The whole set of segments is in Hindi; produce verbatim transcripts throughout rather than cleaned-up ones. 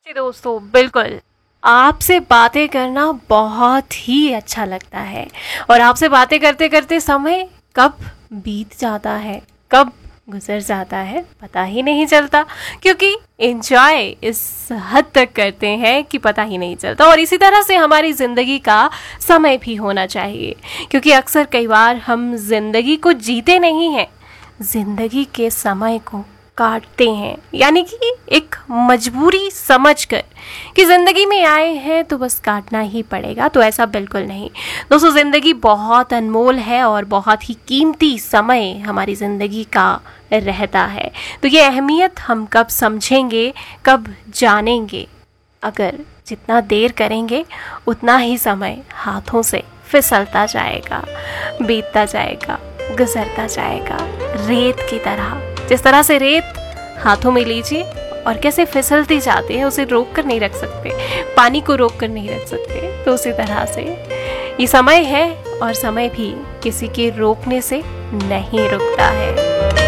जी दोस्तों, बिल्कुल आपसे बातें करना बहुत ही अच्छा लगता है। और आपसे बातें करते करते समय कब बीत जाता है, कब गुजर जाता है, पता ही नहीं चलता, क्योंकि एंजॉय इस हद तक करते हैं कि पता ही नहीं चलता। और इसी तरह से हमारी ज़िंदगी का समय भी होना चाहिए, क्योंकि अक्सर कई बार हम ज़िंदगी को जीते नहीं हैं, ज़िंदगी के समय को काटते हैं। यानी कि एक मजबूरी समझकर कि ज़िंदगी में आए हैं तो बस काटना ही पड़ेगा, तो ऐसा बिल्कुल नहीं दोस्तों। ज़िंदगी बहुत अनमोल है और बहुत ही कीमती समय हमारी ज़िंदगी का रहता है। तो ये अहमियत हम कब समझेंगे, कब जानेंगे? अगर जितना देर करेंगे उतना ही समय हाथों से फिसलता जाएगा, बीतता जाएगा, गुजरता जाएगा, रेत की तरह। जिस तरह से रेत हाथों में लीजिए और कैसे फिसलती जाती है, उसे रोक कर नहीं रख सकते, पानी को रोक कर नहीं रख सकते, तो उसी तरह से ये समय है और समय भी किसी के रोकने से नहीं रुकता है।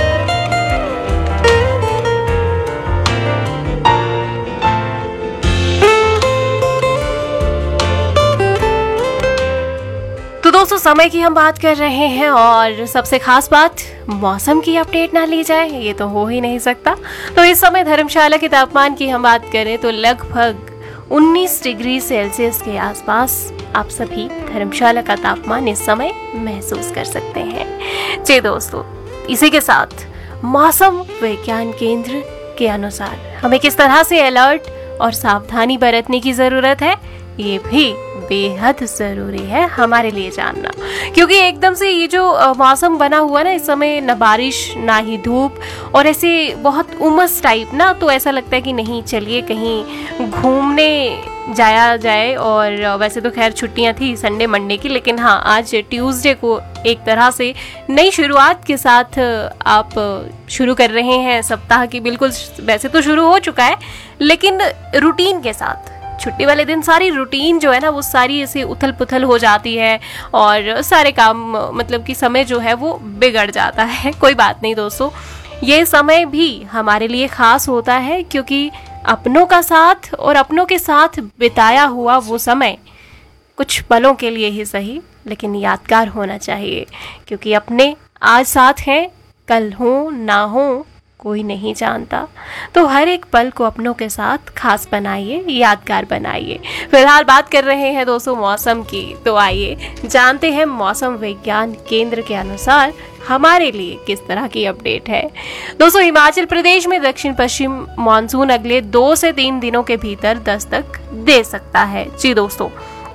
तो दोस्तों, समय की हम बात कर रहे हैं और सबसे खास बात, मौसम की अपडेट ना ली जाए ये तो हो ही नहीं सकता। तो इस समय धर्मशाला के तापमान की हम बात करें तो लगभग उन्नीस डिग्री सेल्सियस के आसपास आप सभी धर्मशाला का तापमान इस समय महसूस कर सकते हैं। जी दोस्तों, इसी के साथ मौसम विज्ञान केंद्र के अनुसार हमें किस तरह से अलर्ट और सावधानी बरतने की जरूरत है, ये भी बेहद ज़रूरी है हमारे लिए जानना। क्योंकि एकदम से ये जो मौसम बना हुआ ना इस समय, ना बारिश ना ही धूप, और ऐसे बहुत उमस टाइप ना, तो ऐसा लगता है कि नहीं चलिए कहीं घूमने जाया जाए। और वैसे तो खैर छुट्टियां थी संडे मंडे की, लेकिन हाँ आज ट्यूसडे को एक तरह से नई शुरुआत के साथ आप शुरू कर रहे हैं सप्ताह की। बिल्कुल, वैसे तो शुरू हो चुका है लेकिन रूटीन के साथ। छुट्टी वाले दिन सारी रूटीन जो है ना वो सारी ऐसे उथल पुथल हो जाती है और सारे काम, मतलब कि समय जो है वो बिगड़ जाता है। कोई बात नहीं दोस्तों, ये समय भी हमारे लिए खास होता है, क्योंकि अपनों का साथ और अपनों के साथ बिताया हुआ वो समय कुछ पलों के लिए ही सही लेकिन यादगार होना चाहिए। क्योंकि अपने आज साथ हैं, कल हो ना हो कोई नहीं जानता। तो हर एक पल को अपनों के साथ खास बनाइए, यादगार बनाइए। फिलहाल बात कर रहे हैं दोस्तों मौसम की, तो आइए जानते हैं मौसम विज्ञान केंद्र के अनुसार हमारे लिए किस तरह की अपडेट है। दोस्तों, हिमाचल प्रदेश में दक्षिण पश्चिम मानसून अगले दो से तीन दिनों के भीतर दस्तक दे सकता है। जी दोस्तों,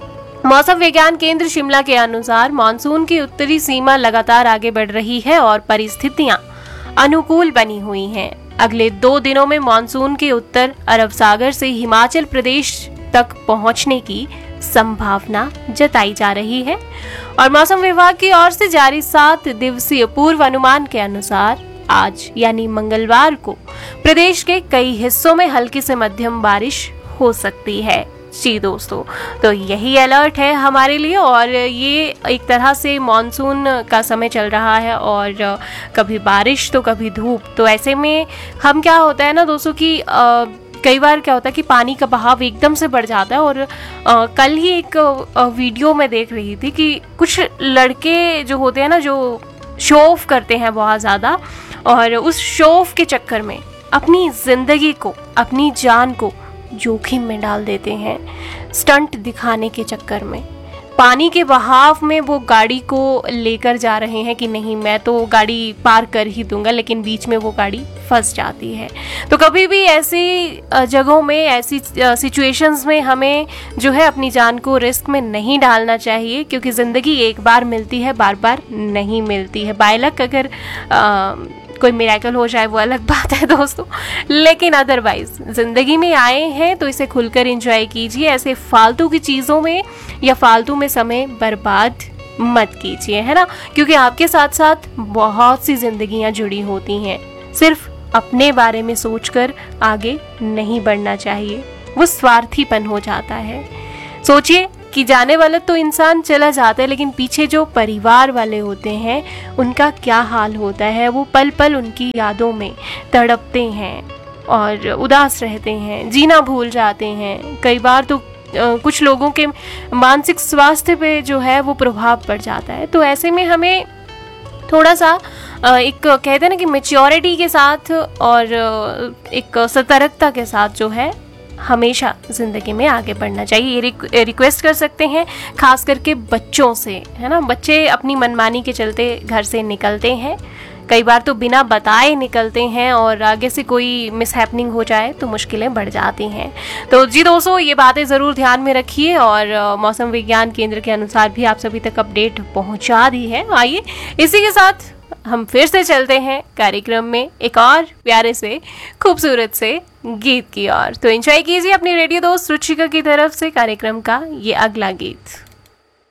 मौसम विज्ञान केंद्र शिमला के अनुसार मानसून की उत्तरी सीमा लगातार आगे बढ़ रही है और परिस्थितियां अनुकूल बनी हुई हैं। अगले दो दिनों में मानसून के उत्तर अरब सागर से हिमाचल प्रदेश तक पहुंचने की संभावना जताई जा रही है। और मौसम विभाग की ओर से जारी सात दिवसीय पूर्व अनुमान के अनुसार आज यानी मंगलवार को प्रदेश के कई हिस्सों में हल्की से मध्यम बारिश हो सकती है। जी दोस्तों, तो यही अलर्ट है हमारे लिए। और ये एक तरह से मॉनसून का समय चल रहा है और कभी बारिश तो कभी धूप। तो ऐसे में हम क्या होता है ना दोस्तों कि आ, कई बार क्या होता है कि पानी का बहाव एकदम से बढ़ जाता है। और आ, कल ही एक आ, वीडियो में देख रही थी कि कुछ लड़के जो होते हैं ना, जो शो ऑफ करते हैं बहुत ज़्यादा, और उस शो ऑफ के चक्कर में अपनी ज़िंदगी को, अपनी जान को जोखिम में डाल देते हैं। स्टंट दिखाने के चक्कर में पानी के बहाव में वो गाड़ी को लेकर जा रहे हैं कि नहीं मैं तो गाड़ी पार कर ही दूंगा, लेकिन बीच में वो गाड़ी फंस जाती है। तो कभी भी ऐसी जगहों में, ऐसी सिचुएशंस में हमें जो है अपनी जान को रिस्क में नहीं डालना चाहिए, क्योंकि ज़िंदगी एक बार मिलती है, बार बार नहीं मिलती है। बाय लक अगर आ, कोई मिरेकल हो जाए वो अलग बात है दोस्तों, लेकिन अदरवाइज ज़िंदगी में आए हैं तो इसे खुलकर एंजॉय कीजिए। ऐसे फालतू की चीज़ों में या फालतू में समय बर्बाद मत कीजिए, है ना, क्योंकि आपके साथ साथ बहुत सी जिंदगियां जुड़ी होती हैं। सिर्फ अपने बारे में सोचकर आगे नहीं बढ़ना चाहिए, वो स्वार्थीपन हो जाता है। सोचिए कि जाने वाला तो इंसान चला जाता है, लेकिन पीछे जो परिवार वाले होते हैं उनका क्या हाल होता है। वो पल पल उनकी यादों में तड़पते हैं, और उदास रहते हैं, जीना भूल जाते हैं। कई बार तो कुछ लोगों के मानसिक स्वास्थ्य पे जो है वो प्रभाव पड़ जाता है। तो ऐसे में हमें थोड़ा सा एक कहते हैं ना कि मैच्योरिटी के साथ और एक सतर्कता के साथ जो है हमेशा ज़िंदगी में आगे बढ़ना चाहिए। ये रिक, रिक्वेस्ट कर सकते हैं खास करके बच्चों से, है ना। बच्चे अपनी मनमानी के चलते घर से निकलते हैं, कई बार तो बिना बताए निकलते हैं और आगे से कोई मिसहैपनिंग हो जाए तो मुश्किलें बढ़ जाती हैं। तो जी दोस्तों, ये बातें ज़रूर ध्यान में रखिए और मौसम विज्ञान केंद्र के अनुसार भी आप सभी तक अपडेट पहुंचा दी है। आइए इसी के साथ हम फिर से चलते हैं कार्यक्रम में एक और प्यारे से खूबसूरत से गीत की ओर। तो एंजॉय कीजिए अपनी रेडियो दोस्त रुचिका की तरफ से कार्यक्रम का ये अगला गीत।